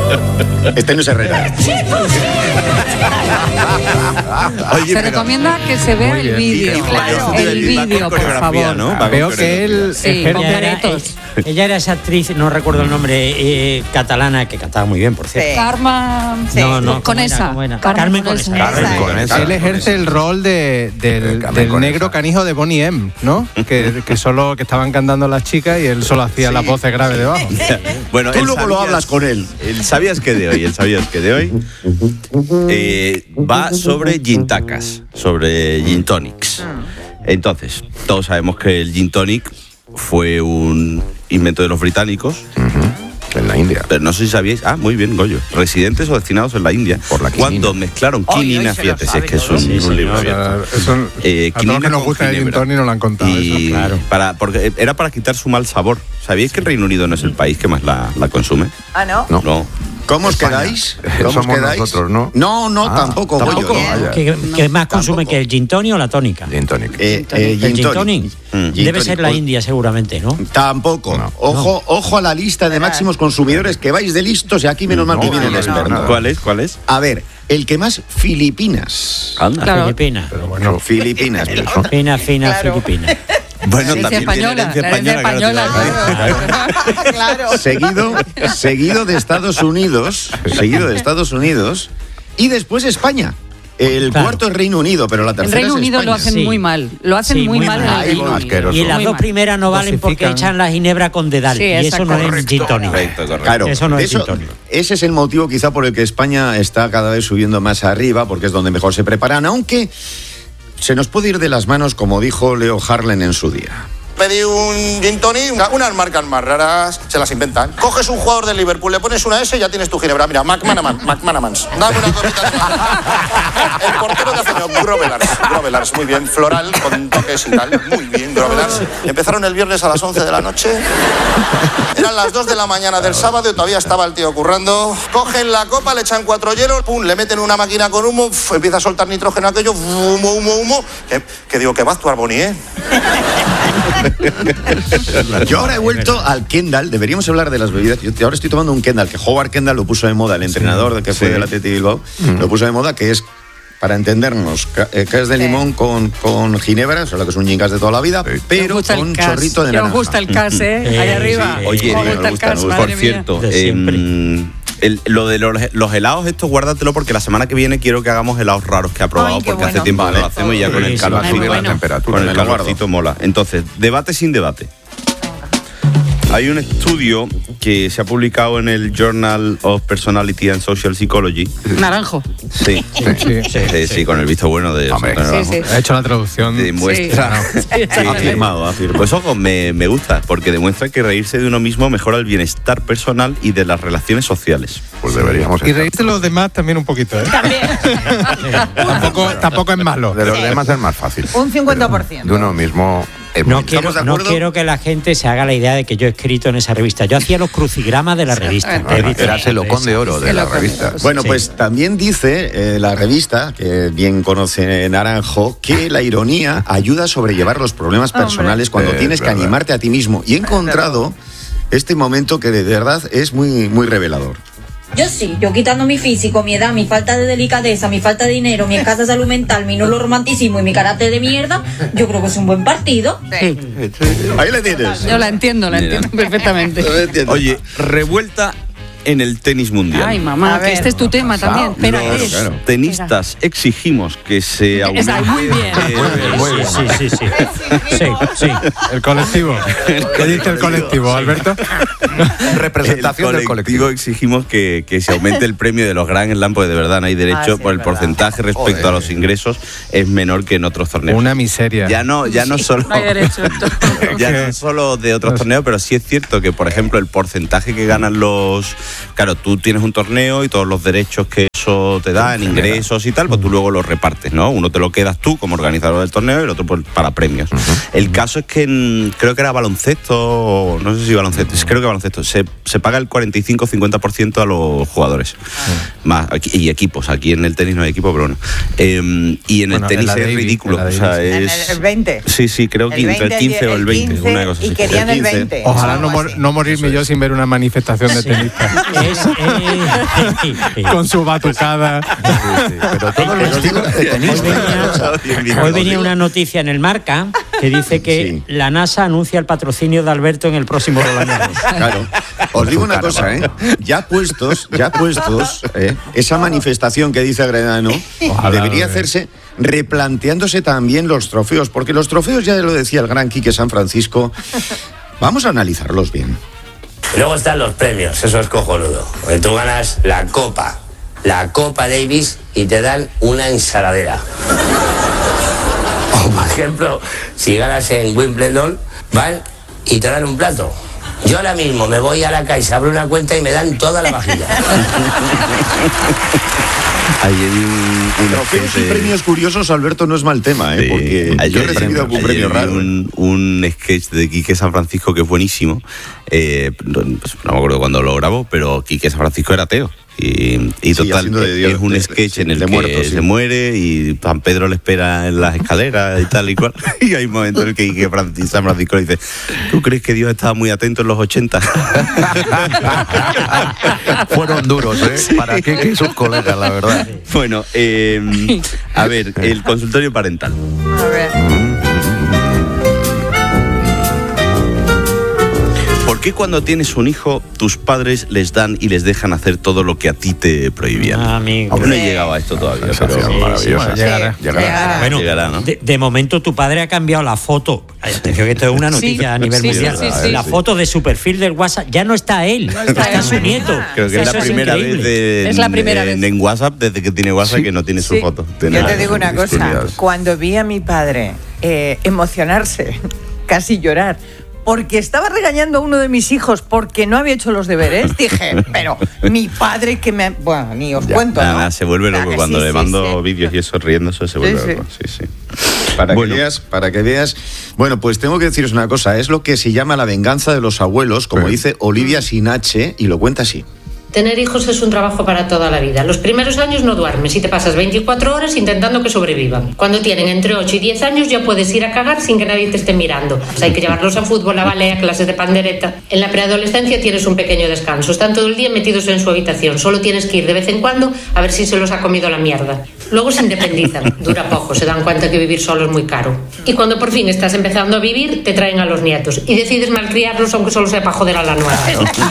Este no es Herrera. Oye, se recomienda que se vea el vídeo. Claro. El vídeo, por favor. ¿no? Veo que él... Sí, con caretos. Ella era esa actriz, no recuerdo el nombre, catalana, que cantaba muy bien, por cierto. Sí. Karma... Sí. No, Conesa. Carmen Conesa. Carmen Conesa. Él ejerce el rol del negro canijo de Bonnie M, ¿no? Que estaban cantando las chicas y él solo hacía las voces graves debajo. Bueno, Tú luego lo hablas con él. El Sabías que de hoy va sobre gin tacas, sobre gin tonics. Entonces, todos sabemos que el gin tonic fue un invento de los británicos. En la India. Pero no sé si sabíais, muy bien, Goyo, residentes o destinados en la India, Por la quinina. cuando mezclaron quinina, fíjate, si es que es un libro abierto. A todos que nos gusta el gin tonic nos lo han contado. Y eso, claro. porque era para quitar su mal sabor. ¿Sabíais que el Reino Unido no es el país que más la consume? Ah, ¿no? No. ¿Cómo os España. quedáis? ¿Cómo os Somos quedáis? nosotros, ¿no? No, tampoco, tampoco. Goyo. Vaya. ¿Qué más consume que el gin tonic o la tónica? Gin tonic. El Gin gin tonic. tonic Gin debe tonic. ser la India seguramente, ¿no? Tampoco. No. Ojo a la lista de máximos consumidores, que vais de listos y aquí menos mal que viene el experto. ¿Cuál es? A ver, el que más Filipinas. Anda. Claro. Filipina. Filipinas. Fina, Claro. Filipina. Bueno, Herencia también tiene española, herencia la herencia española. española, Claro. Seguido de Estados Unidos y después España. El Claro. cuarto es Reino Unido, pero la En tercera Reino es Unido lo España. hacen Sí. muy mal. Lo hacen Sí, muy muy mal en mal. el Reino Unido. Asqueroso. Y las Muy dos mal. primeras no valen porque Dosifican. echan la ginebra con dedal. Sí, y eso exacto. no es Correcto. gin tonic. Correcto. Claro, Eso no es gin tonic. ese es el motivo quizá por el que España está cada vez subiendo más arriba, porque es donde mejor se preparan, aunque se nos puede ir de las manos, como dijo Leo Harlem en su día. Pedí un gin tonic, unas marcas más raras, se las inventan. Coges un jugador de Liverpool, le pones una S y ya tienes tu ginebra. Mira, McManamans. Dame una copita. El portero de hace Grovelars, muy bien. Floral, con toques y tal. Muy bien, Grovelars. Empezaron el viernes a las 11 de la noche. Eran las 2 de la mañana del sábado y todavía estaba el tío currando. Cogen la copa, le echan 4 hielos, pum, le meten una máquina con humo, empieza a soltar nitrógeno aquello, humo. Que digo, que va a actuar Bonnie, ¿eh? Yo ahora he vuelto al Kendall, deberíamos hablar de las bebidas. Yo ahora estoy tomando un Kendall, que Howard Kendall lo puso de moda, el entrenador que fue del Athletic Bilbao, lo puso de moda, que es, para entendernos, cas de limón con ginebra, o sea, lo que es un gingas de toda la vida, pero con un chorrito de naranja. Os gusta el cas, ahí arriba. Oye, Os me gusta el gusta, cas, me gusta. por madre cierto, De siempre. lo de los helados, esto guárdatelo porque la semana que viene quiero que hagamos helados raros que ha probado, Ay, qué porque hace bueno. tiempo que Vale. no lo hacemos y ya con el Sí, calor. sí, Subir la bueno. temperatura. Con el Me lo guardo. calorcito mola. Entonces, debate sin debate. Hay un estudio que se ha publicado en el Journal of Personality and Social Psychology. Naranjo. Sí, sí, con el visto bueno de Hombre. Antonio Sí, Naranjo. sí. Ha hecho la traducción. Demuestra. Afirmado. Pues ojo, me gusta, porque demuestra que reírse de uno mismo mejora el bienestar personal y de las relaciones sociales. Pues deberíamos Y reírse de los demás también un poquito, ¿eh? También. tampoco es malo. De los demás es más fácil. Un 50%. De uno mismo es No muy quiero, ¿Estamos de no acuerdo? quiero que la gente se haga la idea de que yo he escrito en esa revista. Yo hacía los crucigramas de la revista. Eras el Ocón de Oro de la revista. Bueno, Sí. pues también dice la revista, que bien conoce Naranjo, que la ironía ayuda a sobrellevar los problemas personales cuando tienes que verdad. animarte a ti mismo. Y he encontrado este momento que de verdad es muy, muy revelador. Yo sí, yo quitando mi físico, mi edad, mi falta de delicadeza, mi falta de dinero, mi escasa salud mental, mi nulo romanticismo y mi carácter de mierda, yo creo que es un buen partido. Sí. Ahí le tienes. Yo la entiendo perfectamente. Oye, revuelta en el tenis mundial. Ay, mamá, A que ver. este es tu tema también. Espera, Los ¿qué es? tenistas exigimos que se aumente. Muy bien. Sí. El colectivo. ¿Qué dice el colectivo, Alberto? Representación del colectivo. Exigimos que se aumente el premio de los Grand Slam, porque de verdad no hay derecho, sí, por el es verdad. porcentaje respecto a los ingresos es menor que en otros torneos. Una miseria. Ya no solo No hay derecho. ya no solo de otros torneos, pero sí es cierto que, por ejemplo, el porcentaje que ganan los... Claro, tú tienes un torneo y todos los derechos que eso te da en ingresos y tal, pues tú luego lo repartes, ¿no? Uno te lo quedas tú como organizador del torneo y el otro pues, para premios. El caso es que creo que era baloncesto, no sé si baloncesto, creo que baloncesto, se paga el 45-50% a los jugadores. Más, y equipos, aquí en el tenis no hay equipo, pero bueno. Y en el tenis es ridículo. O sea, es... ¿El 20? Sí, creo que entre el 15 o el 20, una cosa así. Y querían el 20. Ojalá no morirme yo sin ver una manifestación de tenistas. Con su batucada. Pero todos los estilos de tenistas. Hoy venía una noticia en el Marca que dice que la NASA anuncia el patrocinio de Alberto en el próximo Roland Garros. Claro. Os digo una cosa, ya puestos, esa manifestación que dice Agredano debería hacerse replanteándose también los trofeos, porque los trofeos, ya lo decía el gran Quique San Francisco, vamos a analizarlos bien. Y luego están los premios, eso es cojonudo. Porque tú ganas la Copa Davis y te dan una ensaladera. O por ejemplo, si ganas en Wimbledon, ¿vale? Y te dan un plato. Yo ahora mismo me voy a la Caixa, abro una cuenta y me dan toda la vajilla. Hay trofeos y premios curiosos, Alberto, no es mal tema, porque yo he recibido algún premio raro. Un sketch de Quique San Francisco que es buenísimo. No me acuerdo cuándo lo grabó, pero Quique San Francisco era ateo. Y total, es un sketch en el que se muere y San Pedro le espera en las escaleras y tal y cual. Y hay un momento en el que Quique San Francisco le dice: ¿tú crees que Dios estaba muy atento en los 80? Fueron duros, para Quique y sus colegas, la verdad. Bueno, a ver, el consultorio parental. A ver. ¿Por qué cuando tienes un hijo, tus padres les dan y les dejan hacer todo lo que a ti te prohibían? Amigo. Aún no he llegado a esto todavía, pero maravilloso. Llegará. Bueno, llegará, ¿no? De momento tu padre ha cambiado la foto. Atención que esto es una noticia a nivel mundial. La foto de su perfil del WhatsApp ya no está él, está su nieto. Creo que es la primera vez en WhatsApp, desde que tiene WhatsApp, que no tiene su foto. Yo te digo una cosa, cuando vi a mi padre emocionarse, casi llorar, porque estaba regañando a uno de mis hijos porque no había hecho los deberes, dije, pero mi padre que me... Bueno, ni os cuento, ¿no? Nada, se vuelve loco cuando le mando vídeos y eso riéndose, se vuelve loco. Sí. Para que veas, bueno, pues tengo que deciros una cosa, es lo que se llama la venganza de los abuelos, como dice Olivia Sinache, y lo cuenta así. Tener hijos es un trabajo para toda la vida. Los primeros años no duermes y te pasas 24 horas intentando que sobrevivan. Cuando tienen entre 8 y 10 años ya puedes ir a cagar sin que nadie te esté mirando. O sea, hay que llevarlos a fútbol, a ballet, a clases de pandereta. En la preadolescencia tienes un pequeño descanso. Están todo el día metidos en su habitación. Solo tienes que ir de vez en cuando a ver si se los ha comido la mierda. Luego se independizan. Dura poco. Se dan cuenta que vivir solo es muy caro. Y cuando por fin estás empezando a vivir, te traen a los nietos. Y decides malcriarlos aunque solo sea para joder a la nueva.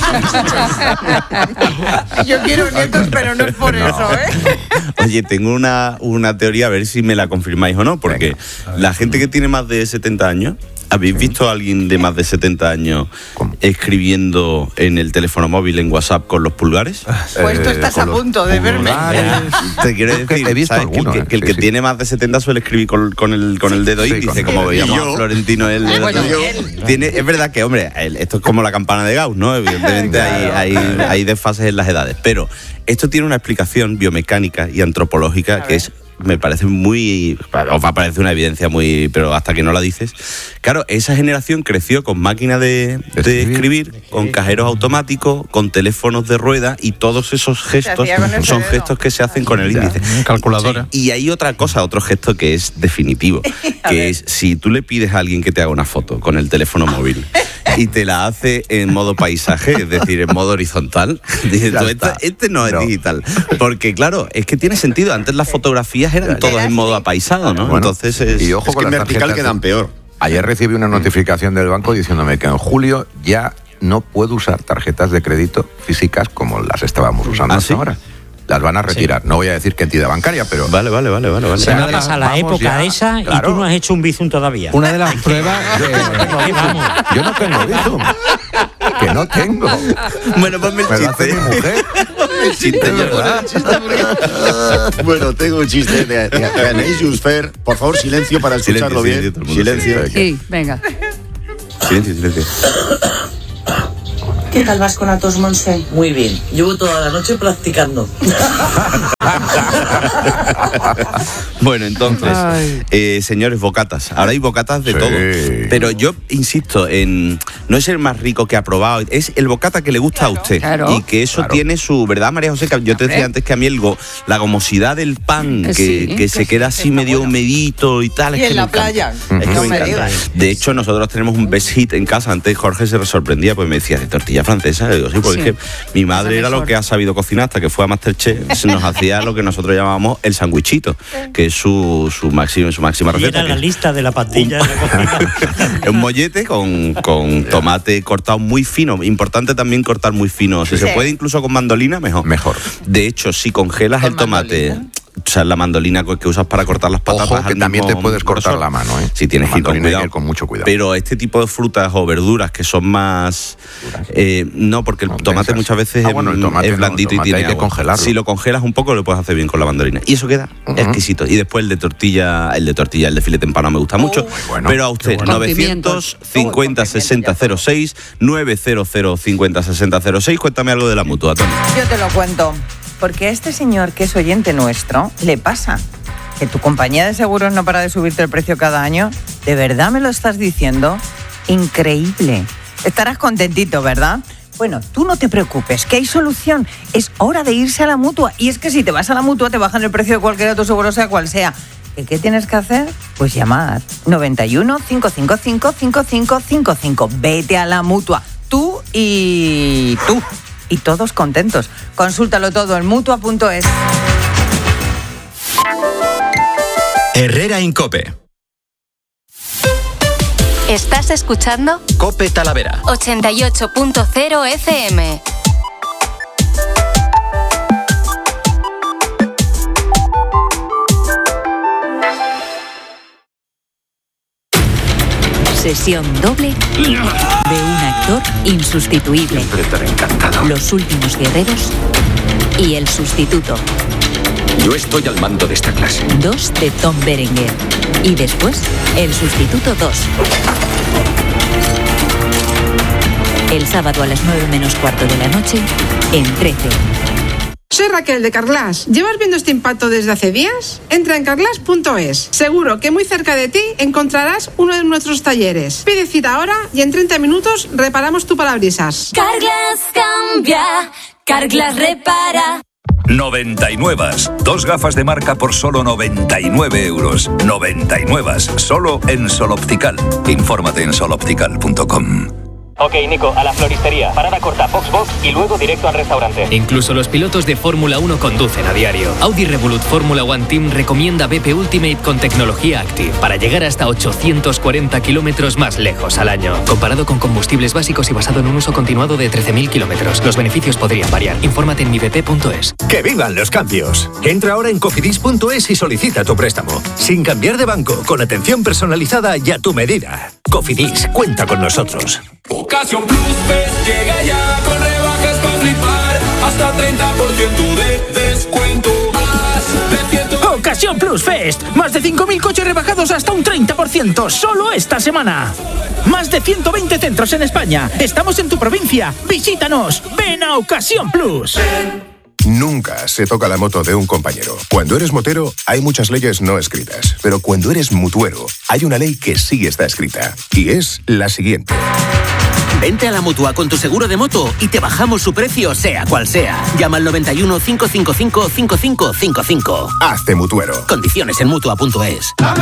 Yo quiero nietos, pero no es por eso, Oye, tengo una teoría, a ver si me la confirmáis o no, porque la gente que tiene más de 70 años, ¿habéis visto a alguien de más de 70 años escribiendo en el teléfono móvil, en WhatsApp, con los pulgares? Pues tú estás a punto de verme. Te quiero decir, he visto ¿sabes? Alguno, que el que tiene más de 70 suele escribir con el dedo índice, como veíamos a Florentino. Es verdad que, hombre, esto es como la campana de Gauss, ¿no? Evidentemente hay desfases en las edades, pero esto tiene una explicación biomecánica y antropológica que es... Me parece muy... Os va a parecer una evidencia muy... Pero hasta que no la dices... Claro, esa generación creció con máquina de escribir, con cajeros automáticos, con teléfonos de rueda, y todos esos gestos son gestos que se hacen con el índice. Calculadora. Sí, y hay otra cosa, otro gesto que es definitivo, que es si tú le pides a alguien que te haga una foto con el teléfono móvil y te la hace en modo paisaje, es decir, en modo horizontal, dices tú, este no es digital. Porque claro, es que tiene sentido. Antes las fotografías eran todas en modo apaisado, ¿no? Bueno, entonces y ojo, es que en vertical quedan peor. Ayer recibí una notificación del banco diciéndome que en julio ya no puedo usar tarjetas de crédito físicas como las estábamos usando hasta ahora. Las van a retirar. No voy a decir qué entidad bancaria, pero... Vale. Se va a pasar la época esa, claro. Y tú no has hecho un Bizum todavía. Una de las pruebas... Yo no tengo Bizum. Que no tengo. Bueno, ponme el chiste. Me lo hace mi mujer. El chiste, Bueno, tengo un chiste de Anaïs Jusfer. Por favor, silencio para escucharlo bien. Silencio. Sí, venga. Silencio. ¿Qué tal vas con la tos, Monse? Muy bien. Llevo toda la noche practicando. Bueno, entonces, señores, bocatas. Ahora hay bocatas de todo. Pero yo insisto en... No es el más rico que ha probado, es el bocata que le gusta a usted. Y que eso tiene su... ¿Verdad, María José? Yo te decía antes que a mí la gomosidad del pan, que se queda así medio humedito y tal. Y en la playa. Es que me encanta. De hecho, nosotros tenemos un best hit en casa. Antes Jorge se sorprendía, pues me decía, ¿de tortilla francesa? Digo, sí, porque es que mi madre era lo que ha sabido cocinar hasta que fue a Masterchef. Nos hacía lo que nosotros llamábamos el sandwichito, que es su máxima receta. Era la lista de la pandilla de la cocina. Un mollete con tomate cortado muy fino. Importante también cortar muy fino. Si se puede incluso con mandolina, mejor. De hecho, si congelas el tomate... O sea, la mandolina que usas para cortar las patatas. Ojo, que también te puedes cortar la mano, ¿eh? Si tienes que ir con mucho cuidado. Pero este tipo de frutas o verduras que son más... no, porque el tomate muchas veces es blandito y tiene hay que agua. congelarlo. Si lo congelas un poco, lo puedes hacer bien con la mandolina. Y eso queda exquisito. Y después el de tortilla, el de filete empanado me gusta mucho. Bueno, pero a usted, 950-6006, 900-50-6006. Cuéntame algo de la Mutua, Tony. Yo te lo cuento. Porque a este señor, que es oyente nuestro, le pasa que tu compañía de seguros no para de subirte el precio cada año. ¿De verdad me lo estás diciendo? Increíble. Estarás contentito, ¿verdad? Bueno, tú no te preocupes, que hay solución. Es hora de irse a la Mutua. Y es que si te vas a la Mutua te bajan el precio de cualquier otro seguro, sea cual sea. ¿Qué tienes que hacer? Pues llamar 91 555 5555. Vete a la Mutua. Tú y tú. Y todos contentos. Consúltalo todo en Mutua.es. Herrera Incope. ¿Estás escuchando? Cope Talavera. 88.0 FM. Sesión doble de un actor insustituible. Los últimos guerreros y el sustituto. Yo estoy al mando de esta clase. 2 de Tom Berenger. Y después, el sustituto 2. El sábado a las 9:15 de la noche, en 13. Soy Raquel de Carglass. ¿Llevas viendo este impacto desde hace días? Entra en carglass.es. Seguro que muy cerca de ti encontrarás uno de nuestros talleres. Pide cita ahora y en 30 minutos reparamos tu parabrisas. Carglass cambia, Carglass repara. 99. 2 gafas de marca por solo 99 euros. 99. Solo en Sol Optical. Infórmate en soloptical.com. Ok, Nico, a la floristería. Parada corta, box y luego directo al restaurante. Incluso los pilotos de Fórmula 1 conducen a diario. Audi Revolut Fórmula 1 Team recomienda BP Ultimate con tecnología Active para llegar hasta 840 kilómetros más lejos al año. Comparado con combustibles básicos y basado en un uso continuado de 13.000 kilómetros. Los beneficios podrían variar. Infórmate en mibp.es. ¡Que vivan los cambios! Entra ahora en cofidis.es y solicita tu préstamo. Sin cambiar de banco, con atención personalizada y a tu medida. Cofidis, cuenta con nosotros. Ocasión Plus Fest llega ya con rebajas para flipar, hasta 30% de descuento. Ocasión Plus Fest, más de 5.000 coches rebajados hasta un 30%, solo esta semana. Más de 120 centros en España, estamos en tu provincia, visítanos, ven a Ocasión Plus. Nunca se toca la moto de un compañero. Cuando eres motero, hay muchas leyes no escritas. Pero cuando eres mutuero, hay una ley que sí está escrita. Y es la siguiente. Vente a la Mutua con tu seguro de moto y te bajamos su precio, sea cual sea. Llama al 91 555 5555. Hazte mutuero. Condiciones en Mutua.es.